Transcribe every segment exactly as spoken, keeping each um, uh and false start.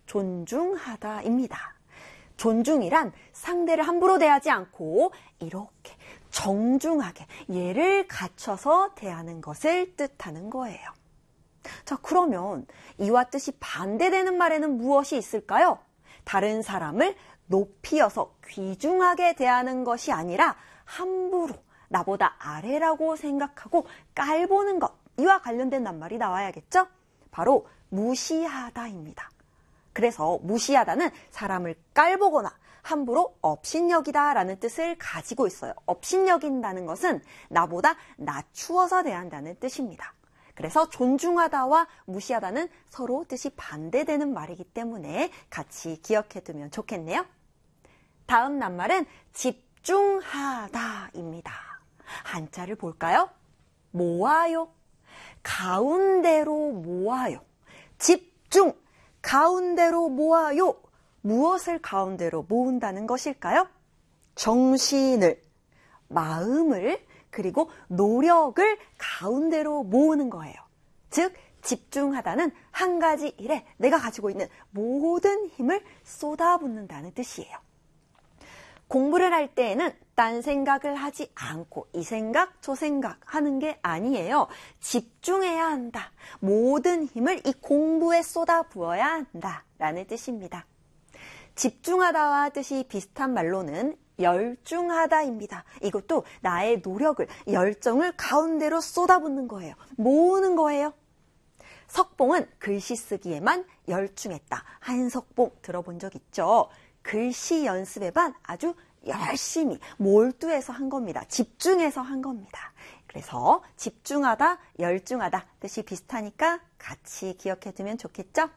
존중하다입니다. 존중이란 상대를 함부로 대하지 않고 이렇게 정중하게 예를 갖춰서 대하는 것을 뜻하는 거예요. 자, 그러면 이와 뜻이 반대되는 말에는 무엇이 있을까요? 다른 사람을 높이 여서 귀중하게 대하는 것이 아니라 함부로 나보다 아래라고 생각하고 깔보는 것, 이와 관련된 낱말이 나와야겠죠? 바로 무시하다입니다. 그래서 무시하다는 사람을 깔보거나 함부로 업신여기다 라는 뜻을 가지고 있어요. 업신여긴다는 것은 나보다 낮추어서 대한다는 뜻입니다. 그래서 존중하다와 무시하다는 서로 뜻이 반대되는 말이기 때문에 같이 기억해두면 좋겠네요. 다음 낱말은 집중하다입니다. 한자를 볼까요? 모아요. 가운데로 모아요. 집중, 가운데로 모아요. 무엇을 가운데로 모은다는 것일까요? 정신을, 마음을, 그리고 노력을 가운데로 모으는 거예요. 즉, 집중하다는 한 가지 일에 내가 가지고 있는 모든 힘을 쏟아붓는다는 뜻이에요. 공부를 할 때에는 딴 생각을 하지 않고 이 생각, 저 생각 하는 게 아니에요. 집중해야 한다. 모든 힘을 이 공부에 쏟아부어야 한다. 라는 뜻입니다. 집중하다와 뜻이 비슷한 말로는 열중하다입니다. 이것도 나의 노력을, 열정을 가운데로 쏟아붓는 거예요. 모으는 거예요. 석봉은 글씨 쓰기에만 열중했다. 한석봉 들어본 적 있죠? 글씨 연습에만 아주 열심히 몰두해서 한 겁니다. 집중해서 한 겁니다. 그래서 집중하다, 열중하다 뜻이 비슷하니까 같이 기억해두면 좋겠죠?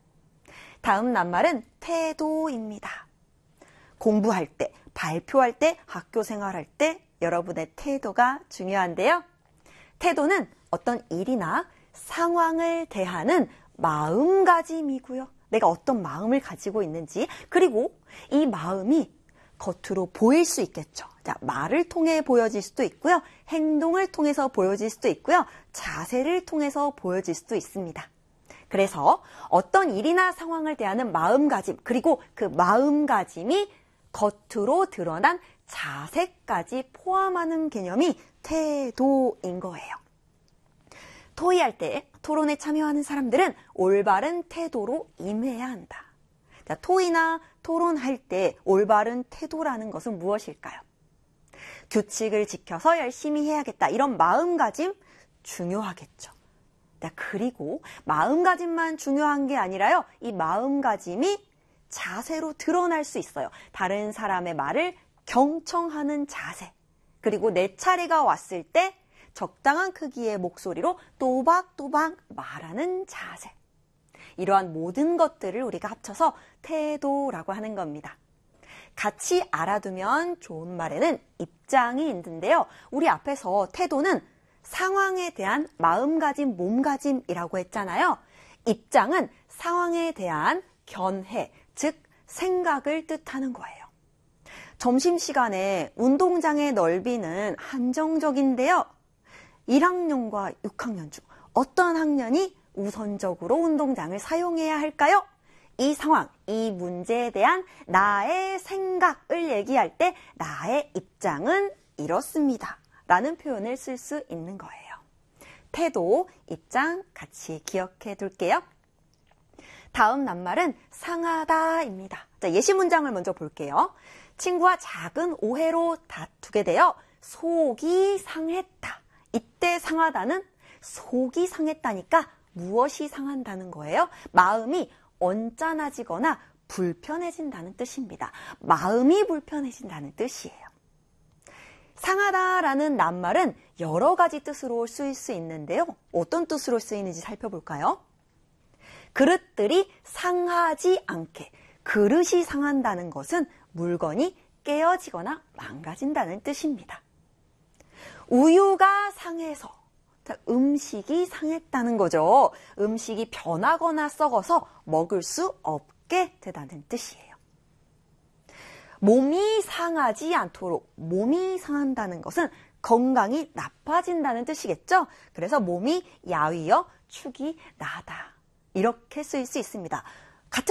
다음 낱말은 태도입니다. 공부할 때, 발표할 때, 학교 생활할 때 여러분의 태도가 중요한데요. 태도는 어떤 일이나 상황을 대하는 마음가짐이고요. 내가 어떤 마음을 가지고 있는지, 그리고 이 마음이 겉으로 보일 수 있겠죠. 자, 말을 통해 보여질 수도 있고요. 행동을 통해서 보여질 수도 있고요. 자세를 통해서 보여질 수도 있습니다. 그래서 어떤 일이나 상황을 대하는 마음가짐, 그리고 그 마음가짐이 겉으로 드러난 자세까지 포함하는 개념이 태도인 거예요. 토의할 때 토론에 참여하는 사람들은 올바른 태도로 임해야 한다. 자, 토의나 토론할 때 올바른 태도라는 것은 무엇일까요? 규칙을 지켜서 열심히 해야겠다. 이런 마음가짐 중요하겠죠. 자, 그리고 마음가짐만 중요한 게 아니라요. 이 마음가짐이 자세로 드러날 수 있어요. 다른 사람의 말을 경청하는 자세. 그리고 내 차례가 왔을 때 적당한 크기의 목소리로 또박또박 말하는 자세. 이러한 모든 것들을 우리가 합쳐서 태도라고 하는 겁니다. 같이 알아두면 좋은 말에는 입장이 있는데요. 우리 앞에서 태도는 상황에 대한 마음가짐, 몸가짐이라고 했잖아요. 입장은 상황에 대한 견해, 즉 생각을 뜻하는 거예요. 점심시간에 운동장의 넓이는 한정적인데요. 일 학년과 육 학년 중 어떤 학년이 우선적으로 운동장을 사용해야 할까요? 이 상황, 이 문제에 대한 나의 생각을 얘기할 때 나의 입장은 이렇습니다. 라는 표현을 쓸 수 있는 거예요. 태도, 입장 같이 기억해 둘게요. 다음 낱말은 상하다입니다. 자, 예시 문장을 먼저 볼게요. 친구와 작은 오해로 다투게 되어 속이 상했다. 이때 상하다는 속이 상했다니까 무엇이 상한다는 거예요? 마음이 언짢아지거나 불편해진다는 뜻입니다. 마음이 불편해진다는 뜻이에요. 상하다라는 낱말은 여러 가지 뜻으로 쓰일 수 있는데요. 어떤 뜻으로 쓰이는지 살펴볼까요? 그릇들이 상하지 않게, 그릇이 상한다는 것은 물건이 깨어지거나 망가진다는 뜻입니다. 우유가 상해서 음식이 상했다는 거죠. 음식이 변하거나 썩어서 먹을 수 없게 되다는 뜻이에요. 몸이 상하지 않도록, 몸이 상한다는 것은 건강이 나빠진다는 뜻이겠죠. 그래서 몸이 야위어 축이 나다. 이렇게 쓰일 수 있습니다.